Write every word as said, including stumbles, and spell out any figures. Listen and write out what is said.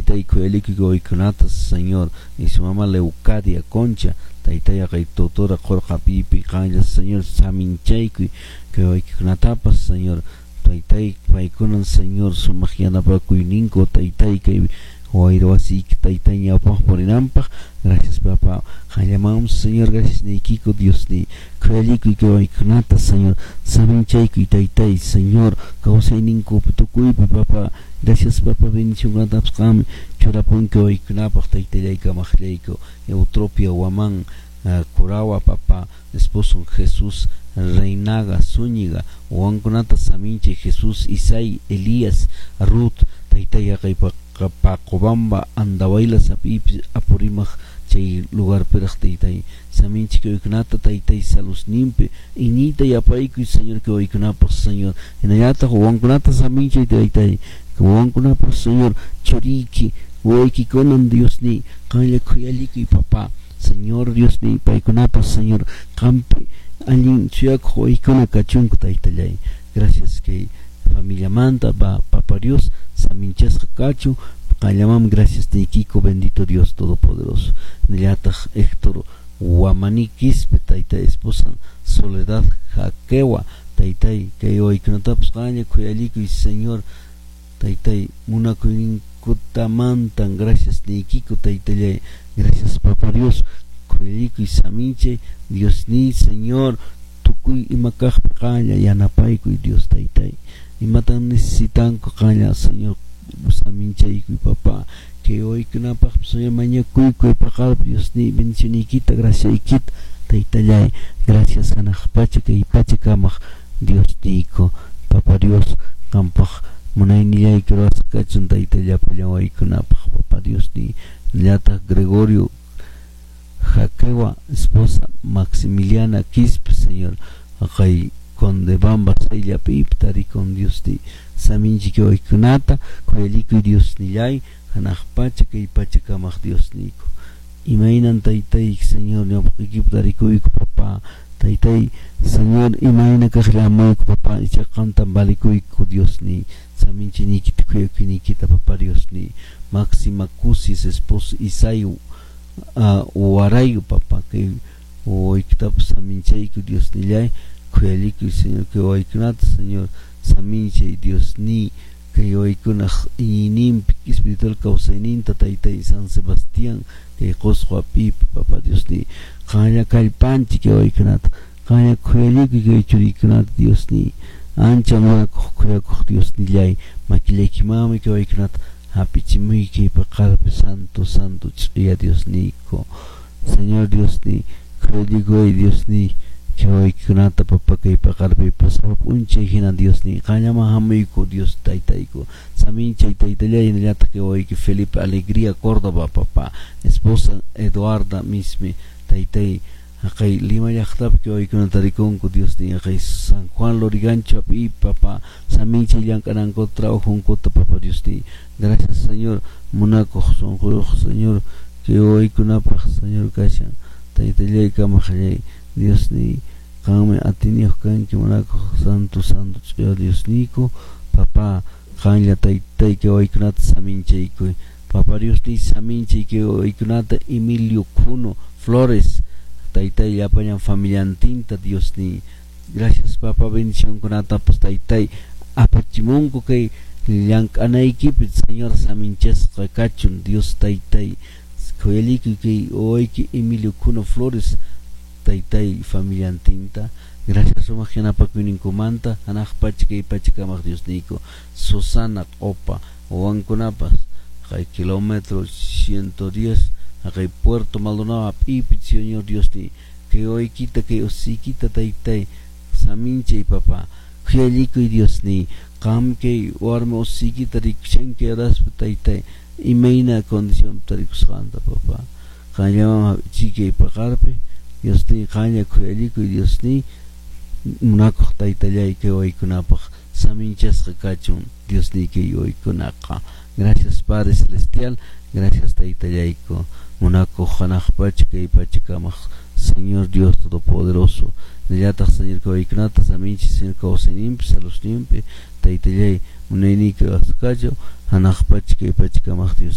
Taitay Kuyaliku Goikunatas, Señor, y su mamá Leucadia Concha, Taitay Agaitótora Jorja Pipi, Kaya, Señor, Saminchaiku, Goikunatapas, Señor, Taitay Paikunan, Señor, su magiana Pakuininko, Taitay, que oído así que Taitay Yapah por Inampah, gracias papá, llamamos Señor, gracias Nikiko, Dios ni Kuyaliku y Goikunata, Señor, Saminchaiku y Taitay, Señor, Kausaininko, Putukuipi, papá. Gracias papá, bendición grande apskam, chorapon que hoy knapach taiteleika machleiko, Eutropia Guamán, Corawa papá, esposo Jesús, Reinaga, Zúñiga, Oanconata Saminche, Jesús, Isai, Elías, Ruth, Taitaya Pacobamba, Andabaila Sapip, Apurimach, Chay lugar perach Taitai, Saminche que hoy knata Taitai Salus Nimpe, Inita y Apaiku, Señor que hoy knapach, Señor, en Ayata, Oanconata Saminche Taitai. Kuwan kuna por Señor choriki hueiki konan Dios ni kaya kuyaliki papá Señor Dios ni paikuna por Señor campe alin chuyak hueikona kachunku taitalay. Gracias que familia manta va papá Dios saminchas kachu kayamam gracias de Kiko bendito Dios todopoderoso neliataj Héctor Guamanikis taita esposa Soledad Jaquewa taitai que hoy que no tapas kaya kuyaliki Señor Taitay, munakuin kutamantan, gracias Nikiko Taitay, gracias Papá Dios, Kuyaliku y Saminche, Dios ni Señor, Tukuy y Macaj Kaya, Yanapaiku y Dios Taitay, y matan necesitan Kaya, Señor Saminche y Papá, que hoy que no pa Señor mañana kuy kuy pagar, Dios ni bendición y quita, gracias y quita, Taitay, gracias Anajpache que y Pache Kamaj, Dios Nico, Papá Dios, Kampaj. Munainiya y Cross Cachunta y Tellapayawa y Kunapaj, papá Dios ni Liata Gregorio Jaquewa, esposa Maximiliana Quispe, Señor, Acay Conde Bamba, Sailia Piptari con Dios ni Saminchi que hoy Kunata, Coyalico y Dios ni Yay, Hanajpacha que y Pachakamaj Dios Nico. Imainan Taitai, Señor, Nopikiptarico, papá. Taitai, Señor, imagina que la moico papá y se cantan balicuico Dios ni Saminchi nikita kuyoki nikita papá Dios ni Máxima Cusis esposo Isayu Uarayu papá que hoy que tap Saminchaico Dios ni lay kuyalico Señor que hoy que nada Señor Saminche Dios ni que hoy que una inim espiritual causa ininta Taitai San Sebastián que cosco a pip papá Dios ni Kaya Kalpanchi que hoy que nada Kaya kuyalico que churi que nada Dios ni ancha mona kuya Dios ni lay makileki mami que hoy que nada hapichimui que pacarpe santo santo chía Dios ni ko Señor Dios ni kuyalico y Dios ni que hoy que nada papá que pacarpe pasaba unche hina Dios ni kaya mahamuiko Dios taitaiko Samincha y taitaya y neliata que hoy que Felipe Alegría Córdoba papá esposa Eduarda mismi Taitai, acá Lima Yachtab que hoy con Tariconco Dios ni acá San Juan Lorigancho y papá Saminche y Yancananco trabajo un cota papá Dios ni gracias Señor Monaco son juegos Señor que hoy con apa Señor Kashan Taitai y Kamajay Dios ni Kame Atinio Kan que Monaco Santo Santo Dios Nico papá Kanya Taitai que hoy con Saminche y papá Dios ni Saminche que hoy con Emilio Cuno Flores, Taitai, apañan familia antinta, Dios ni. Gracias, papá, bendición con atapas, Taitai. Apachimonco que Yank Anaikip, Señor Saminches, Recachun, Dios Taitai. Coelico que hoy que Emilio Cuno Flores, Taitai, familia antinta. Gracias, Omagena Pacuinin Comanta, Anajpachica y Pachicamar, Dios Nico. Susana, Opa, Oanconapas, hay kilómetros ciento diez. Acá Puerto Maldonado Pipi Señor Dios ni que hoy quita que os si quita Taitai Saminche y papá Kuyalico y Dios ni Kam que warmo os si quita Rikshen que eras Taitai y meina condición Tarikusanta papá Kanya chique y pagarpe Dios ni Kanya Kuyalico y Dios ni Munaco Taitai que hoy kunapach Saminches Recachun Dios ni que hoy kunaka. Gracias Padre Celestial, gracias Taitayaico Monaco Hanajpachica y Pachicamaj, Señor Dios Todopoderoso, Neyata Señor Kawaiknata, Saminchi, Señor Kawasenimpe, Salos Nimpe, Taitayay, Muneinika Ascayo, Hanajpachica y Pachicamaj Dios.